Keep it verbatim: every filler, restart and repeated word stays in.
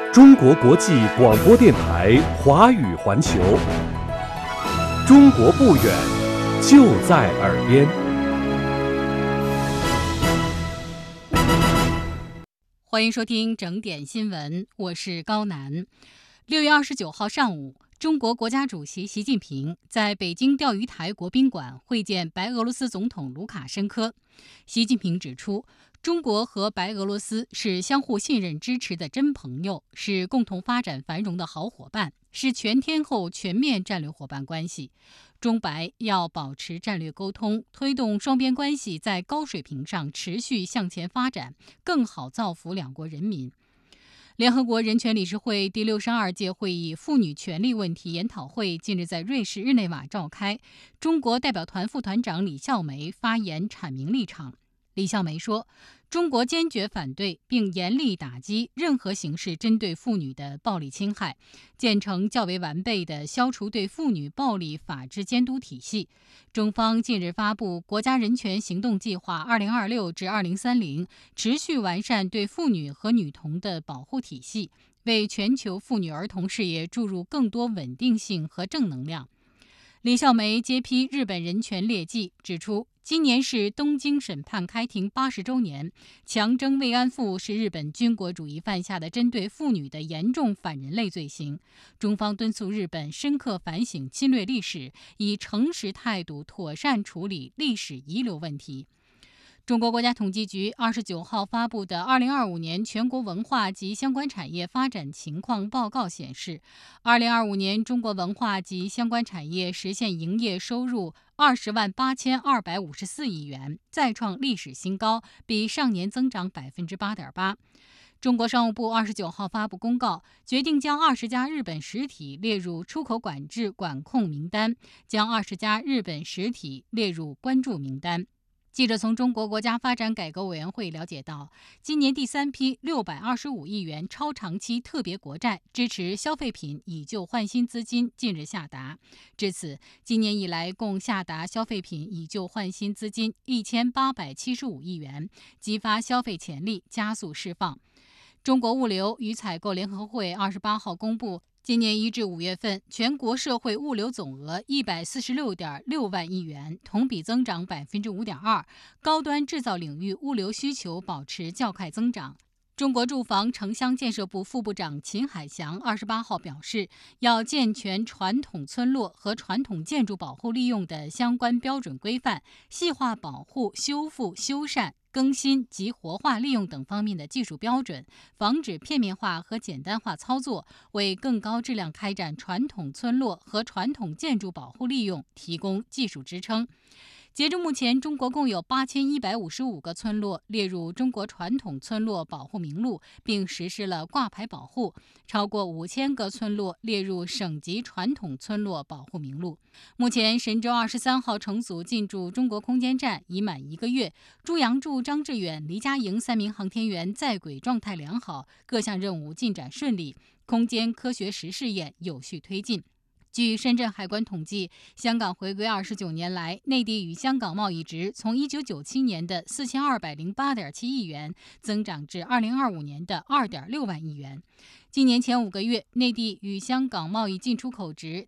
中国国际广播电台华语环球，中国不远，就在耳边。 欢迎收听整点新闻，我是高楠。六月二十九号上午，中国国家主席习近平在北京钓鱼台国宾馆会见白俄罗斯总统卢卡申科。习近平指出，中国和白俄罗斯是相互信任支持的真朋友，是共同发展繁荣的好伙伴，是全天候全面战略伙伴关系。中白要保持战略沟通，推动双边关系在高水平上持续向前发展，更好造福两国人民。联合国人权理事会第六十二届会议妇女权利问题研讨会近日在瑞士日内瓦召开，中国代表团副团长李孝梅发言阐明立场。李孝梅说，中国坚决反对并严厉打击任何形式针对妇女的暴力侵害，建成较为完备的消除对妇女暴力法治监督体系。中方近日发布国家人权行动计划二零二六至二零三零，持续完善对妇女和女童的保护体系，为全球妇女儿童事业注入更多稳定性和正能量。李孝梅揭批日本人权劣迹，指出今年是东京审判开庭八十周年，强征慰安妇是日本军国主义犯下的针对妇女的严重反人类罪行。中方敦促日本深刻反省侵略历史，以诚实态度妥善处理历史遗留问题。中国国家统计局二十九号发布的二零二五年全国文化及相关产业发展情况报告显示，二零二五年中国文化及相关产业实现营业收入二十万八千二百五十四亿元，再创历史新高，比上年增长百分之八点八。中国商务部二十九号发布公告，决定将二十家日本实体列入出口管制管控名单，将二十家日本实体列入关注名单。记者从中国国家发展改革委员会了解到，今年第三批六百二十五亿元超长期特别国债支持消费品以旧换新资金近日下达，至此，今年以来共下达消费品以旧换新资金一千八百七十五亿元，激发消费潜力，加速释放。中国物流与采购联合会二十八号公布，今年一至五月份，全国社会物流总额一百四十六点六万亿元，同比增长百分之五点二。高端制造领域物流需求保持较快增长。中国住房城乡建设部副部长秦海翔二十八号表示，要健全传统村落和传统建筑保护利用的相关标准规范，细化保护、修复、修缮、更新及活化利用等方面的技术标准，防止片面化和简单化操作，为更高质量开展传统村落和传统建筑保护利用提供技术支撑。截至目前，中国共有八千一百五十五个村落列入中国传统村落保护名录，并实施了挂牌保护，超过五千个村落列入省级传统村落保护名录。目前，神舟二十三号乘组进驻中国空间站已满一个月，朱杨柱、张志远、黎佳莹三名航天员在轨状态良好，各项任务进展顺利，空间科学实试验有序推进。据深圳海关统计，香港回归二十九年来，内地与香港贸易值从一九九七年的四千二百零八点七亿元增长至二零二五年的二点六万亿元。今年前五个月，内地与香港贸易进出口值